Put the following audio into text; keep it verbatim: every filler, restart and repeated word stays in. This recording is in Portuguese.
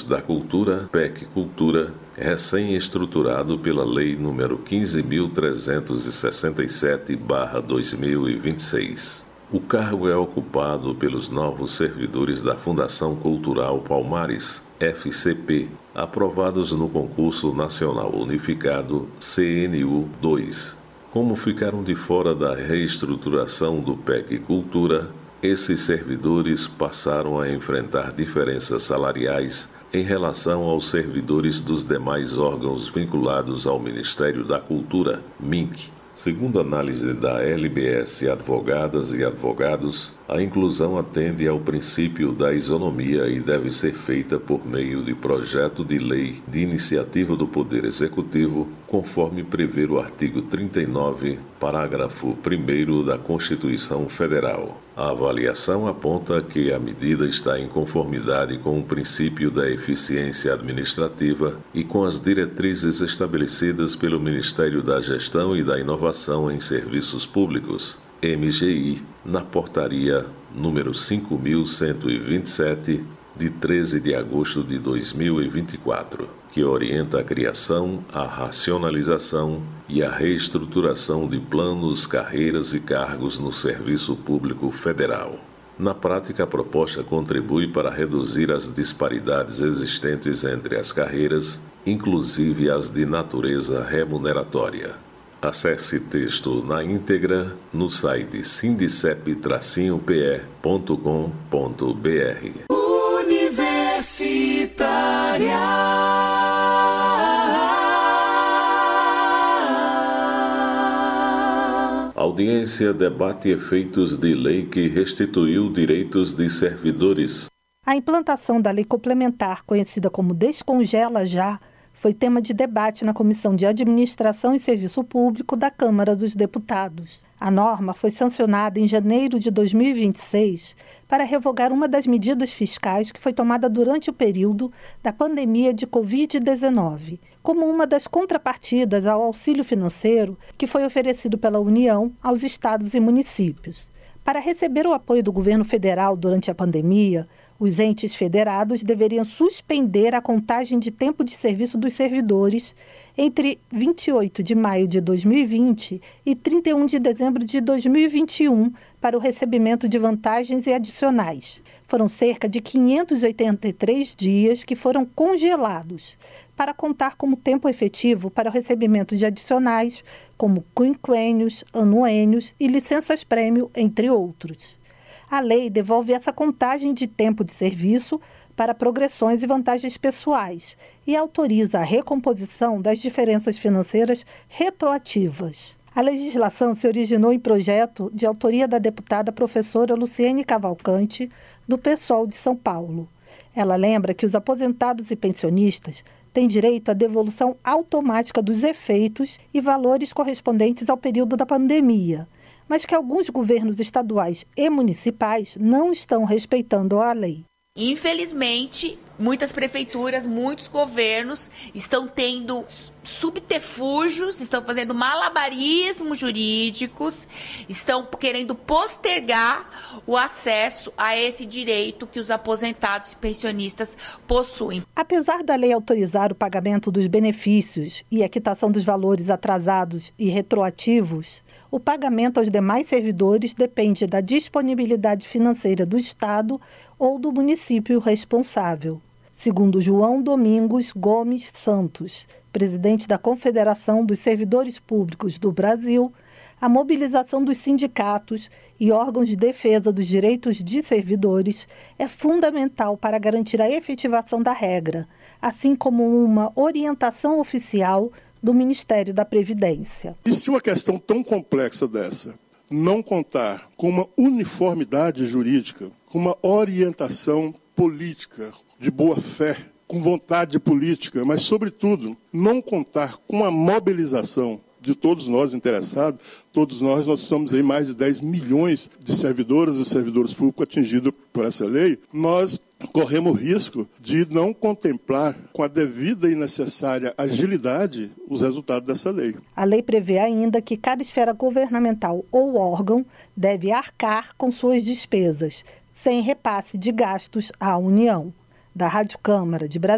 da Cultura, P E C Cultura, recém-estruturado pela Lei número quinze mil trezentos e sessenta e sete barra dois mil e vinte e seis. O cargo é ocupado pelos novos servidores da Fundação Cultural Palmares, F C P, aprovados no Concurso Nacional Unificado C N U dois. Como ficaram de fora da reestruturação do P E C Cultura, esses servidores passaram a enfrentar diferenças salariais em relação aos servidores dos demais órgãos vinculados ao Ministério da Cultura, M I C. Segundo análise da L B S Advogadas e Advogados, a inclusão atende ao princípio da isonomia e deve ser feita por meio de projeto de lei de iniciativa do Poder Executivo, conforme prevê o artigo trinta e nove, parágrafo primeiro da Constituição Federal. A avaliação aponta que a medida está em conformidade com o princípio da eficiência administrativa e com as diretrizes estabelecidas pelo Ministério da Gestão e da Inovação em Serviços Públicos, M G I, na portaria número cinco mil cento e vinte e sete, de treze de agosto de dois mil e vinte e quatro, que orienta a criação, a racionalização e a reestruturação de planos, carreiras e cargos no Serviço Público Federal. Na prática, a proposta contribui para reduzir as disparidades existentes entre as carreiras, inclusive as de natureza remuneratória. Acesse texto na íntegra no site sindicep tracinho p e ponto com ponto b r. Universitária. Audiência debate efeitos de lei que restituiu direitos de servidores. A implantação da lei complementar, conhecida como Descongela Já, foi tema de debate na Comissão de Administração e Serviço Público da Câmara dos Deputados. A norma foi sancionada em janeiro de dois mil e vinte e seis para revogar uma das medidas fiscais que foi tomada durante o período da pandemia de covid dezenove, como uma das contrapartidas ao auxílio financeiro que foi oferecido pela União aos estados e municípios. Para receber o apoio do governo federal durante a pandemia, os entes federados deveriam suspender a contagem de tempo de serviço dos servidores entre vinte e oito de maio de dois mil e vinte e trinta e um de dezembro de dois mil e vinte e um para o recebimento de vantagens e adicionais. Foram cerca de quinhentos e oitenta e três dias que foram congelados para contar como tempo efetivo para o recebimento de adicionais, como quinquênios, anuênios e licenças-prêmio, entre outros. A lei devolve essa contagem de tempo de serviço para progressões e vantagens pessoais e autoriza a recomposição das diferenças financeiras retroativas. A legislação se originou em projeto de autoria da deputada professora Luciene Cavalcante, do PSOL de São Paulo. Ela lembra que os aposentados e pensionistas têm direito à devolução automática dos efeitos e valores correspondentes ao período da pandemia, mas que alguns governos estaduais e municipais não estão respeitando a lei. Infelizmente, muitas prefeituras, muitos governos estão tendo subterfúgios, estão fazendo malabarismos jurídicos, estão querendo postergar o acesso a esse direito que os aposentados e pensionistas possuem. Apesar da lei autorizar o pagamento dos benefícios e a quitação dos valores atrasados e retroativos, o pagamento aos demais servidores depende da disponibilidade financeira do Estado ou do município responsável. Segundo João Domingos Gomes Santos, presidente da Confederação dos Servidores Públicos do Brasil, a mobilização dos sindicatos e órgãos de defesa dos direitos de servidores é fundamental para garantir a efetivação da regra, assim como uma orientação oficial do Ministério da Previdência. E se uma questão tão complexa dessa não contar com uma uniformidade jurídica, com uma orientação política de boa fé, com vontade política, mas, sobretudo, não contar com a mobilização de todos nós interessados, todos nós, nós somos aí mais de dez milhões de servidoras e servidores públicos atingidos por essa lei, nós corremos o risco de não contemplar com a devida e necessária agilidade os resultados dessa lei. A lei prevê ainda que cada esfera governamental ou órgão deve arcar com suas despesas, sem repasse de gastos à União. Da Rádio Câmara de Brasília.